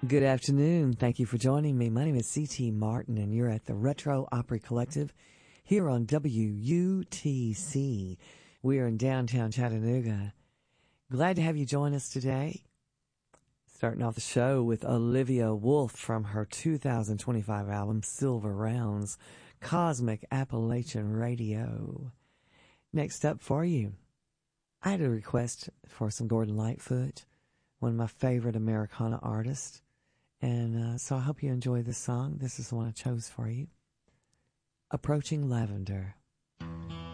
Good afternoon. Thank you for joining me. My name is C.T. Martin, and you're at the Retro Opry Collective here on WUTC. We are in downtown Chattanooga. Glad to have you join us today. Starting off the show with Olivia Wolfe from her 2025 album, Silver Rounds, Cosmic Appalachian Radio. Next up for you, I had a request for some Gordon Lightfoot, one of my favorite Americana artists. And so I hope you enjoy this song. This is the one I chose for you. Approaching Lavender.